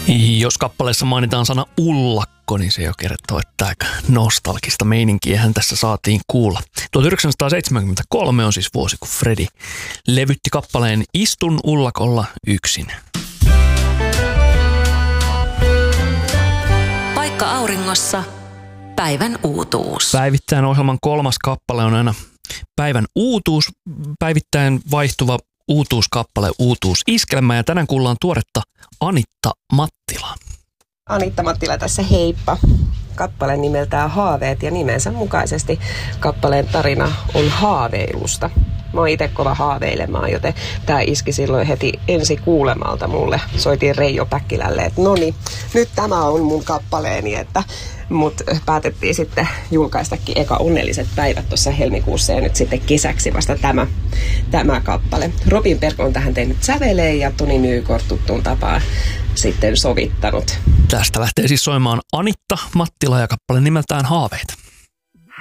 Jos kappaleessa mainitaan sana ullakko, niin se jo kertoo, että aika nostalgista meininkiähän tässä saatiin kuulla. 1973 on siis vuosi, kun Fredi levytti kappaleen Istun ullakolla yksin. Paikka auringossa. Päivän uutuus. Päivittäin ohjelman 3. kappale on aina päivän uutuus, päivittäin vaihtuva uutuuskappale, uutuusiskelmä, ja tänään kuullaan tuoretta Anitta Mattilaa. Anitta Mattila tässä, heippa. Kappale nimeltään Haaveet, ja nimensä mukaisesti kappaleen tarina on haaveilusta. Mä oon itse kova haaveilemaan, joten tää iski silloin heti ensi kuulemalta mulle. Soitiin Reijo Päkkilälle, että noni, nyt tämä on mun kappaleeni, mut päätettiin sitten julkaistakin eka Onnelliset päivät tuossa helmikuussa, ja nyt sitten kesäksi vasta tämä kappale. Robin Berg on tähän tehnyt säveleen, ja Toni Nykort tuttuun tapaan sitten sovittanut. Tästä lähtee siis soimaan Anitta Mattila ja kappale nimeltään Haaveet.